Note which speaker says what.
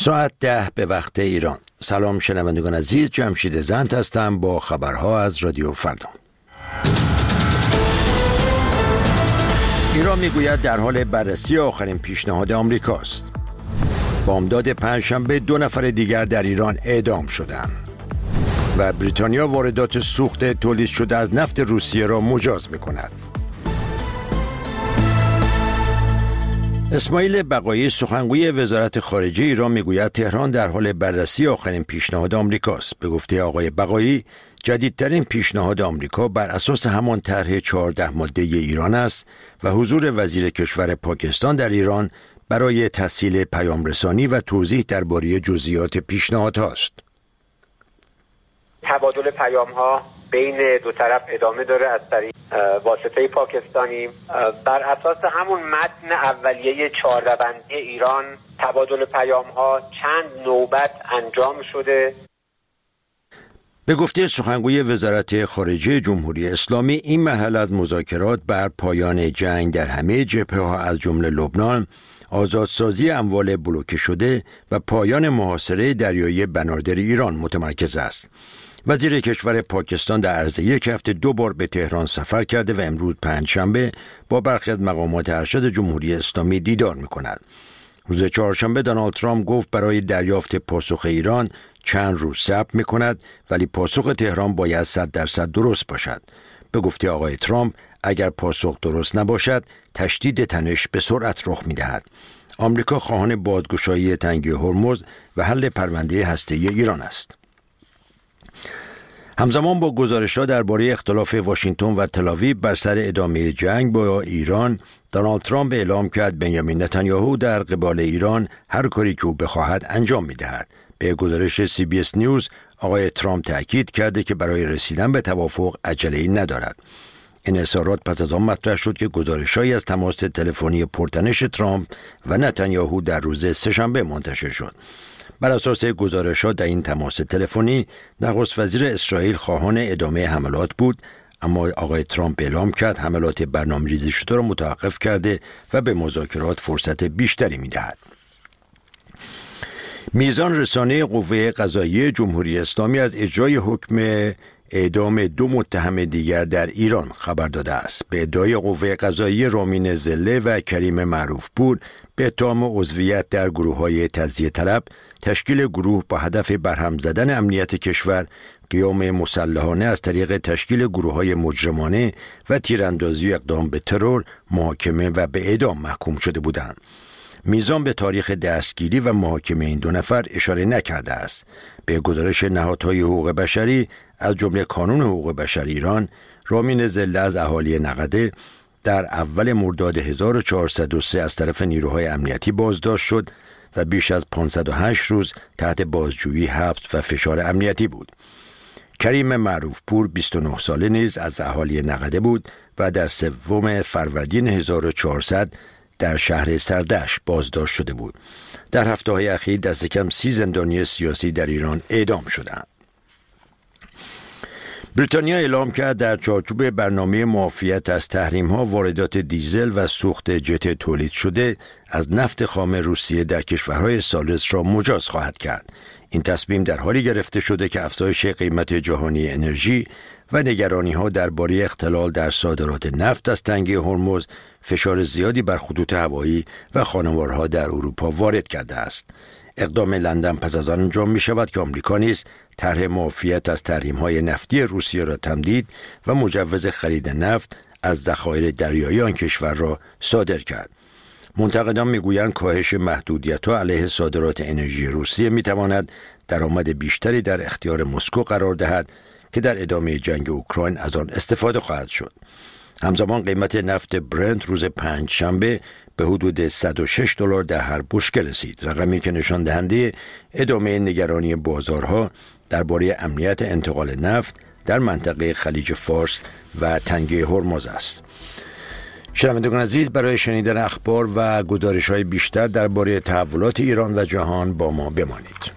Speaker 1: ساعت 10 به وقت ایران. سلام شنوندگان عزیز، جمشید زند هستم با خبرها از رادیو فردا. ایران میگوید در حال بررسی آخرین پیشنهاد آمریکاست. بامداد پنجشنبه 2 نفر دیگر در ایران اعدام شدند و بریتانیا واردات سوخت تولید شده از نفت روسیه را مجاز می‌کند. اسماعیل بقایی سخنگوی وزارت خارجه ایران میگوید تهران در حال بررسی آخرین پیشنهاد آمریکاست. به گفته آقای بقایی، جدیدترین پیشنهاد آمریکا بر اساس همان طرح 14 ماده ایران است و حضور وزیر کشور پاکستان در ایران برای تسهیل پیامرسانی و توضیح درباره جزئیات پیشنهاد است.
Speaker 2: تبادل پیام‌ها بین دو طرف ادامه داره از طریق واسطه پاکستانی. بر اساس همون متن اولیه 14 بندی ایران تبادل پیام‌ها چند نوبت انجام شده.
Speaker 1: به گفته سخنگوی وزارت خارجه جمهوری اسلامی، این مرحله از مذاکرات بر پایان جنگ در همه جبهه‌ها از جمله لبنان، آزادسازی اموال بلوکه شده و پایان محاصره دریایی بنادر ایران متمرکز است. وزیر کشور پاکستان در عرض یک هفته 2 بار به تهران سفر کرده و امروز پنجشنبه با برخی از مقامات ارشد جمهوری اسلامی دیدار می‌کند. روز چهارشنبه دونالد ترامپ گفت برای دریافت پاسخ ایران چند روز صبر می‌کند، ولی پاسخ تهران باید 100% درست باشد. به گفته آقای ترامپ، اگر پاسخ درست نباشد، تشدید تنش به سرعت رخ می‌دهد. آمریکا خواهان بازگشایی تنگه هرمز و حل پرونده هسته‌ای ایران است. همزمان با گزارش‌ها درباره اختلاف واشنگتن و تل‌آویو بر سر ادامه جنگ با ایران، دونالد ترامپ اعلام کرد بنیامین نتانیاهو در قبال ایران هر کاری که او بخواهد انجام می‌دهد. به گزارش CBS نیوز، آقای ترامپ تأکید کرده که برای رسیدن به توافق عجله‌ای ندارد. این اظهارات پس از آن مطرح شد که گزارش‌هایی از تماس تلفنی پرتنش ترامپ و نتانیاهو در روز سه‌شنبه منتشر شد. بر اساس گزارش‌ها در این تماس تلفنی، نخست وزیر اسرائیل خواهان ادامه حملات بود، اما آقای ترامپ اعلام کرد حملات برنامه‌ریزی شده را متوقف کرده و به مذاکرات فرصت بیشتری می‌دهد. میزان رسانه قوه قضاییه جمهوری اسلامی از اجرای حکم اعدام 2 متهم دیگر در ایران خبر داده است. به ادعای قوه قضاییه، رامین زله و کریم معروفپور به اتهام عضویت در گروه‌های تجزیه طلب، تشکیل گروه با هدف برهم زدن امنیت کشور، قیام مسلحانه از طریق تشکیل گروه‌های مجرمانه و تیراندازی و اقدام به ترور، محاکمه و به اعدام محکوم شده بودند. میزان به تاریخ دستگیری و محاکمه این 2 نفر اشاره نکرده است. به گزارش نهادهای حقوق بشری از جمله کانون حقوق بشر ایران، رامین زله از اهالی نقده در اول مرداد 1403 از طرف نیروهای امنیتی بازداشت شد و بیش از 508 روز تحت بازجویی، حبس و فشار امنیتی بود. کریم معروفپور 29 ساله نیز از اهالی نقده بود و در 3 فروردین 1400 در شهر سردشت بازداشت شده بود. در هفته‌های اخیر دست کم 30 زندانی سیاسی در ایران اعدام شدند. بریتانیا اعلام کرد در چارچوب برنامه معافیت از تحریم‌ها، واردات دیزل و سوخت جت تولید شده از نفت خام روسیه در کشورهای ثالث را مجاز خواهد کرد. این تصمیم در حالی گرفته شده که افزایش قیمت جهانی انرژی و نگرانی‌ها درباره اختلال در صادرات نفت از تنگه هرمز فشار زیادی بر خطوط هوایی و خانوارها در اروپا وارد کرده است. اقدام لندن پس از آن انجام می شود که آمریکا نیز طرح معافیت از تحریم‌های نفتی روسیه را تمدید و مجوز خرید نفت از ذخایر دریایی آن کشور را صادر کرد. منتقدان میگویند کاهش محدودیت‌ها علیه صادرات انرژی روسیه میتواند درآمد بیشتری در اختیار مسکو قرار دهد که در ادامه جنگ اوکراین از آن استفاده خواهد شد. همزمان قیمت نفت برنت روز پنجشنبه به حدود $106 در هر بشکه رسید، رقمی که نشان دهنده ادامه نگرانی بازارها درباره امنیت انتقال نفت در منطقه خلیج فارس و تنگه هرمز است. شنوندگان عزیز، برای شنیدن اخبار و گزارش‌های بیشتر درباره تحولات ایران و جهان با ما بمانید.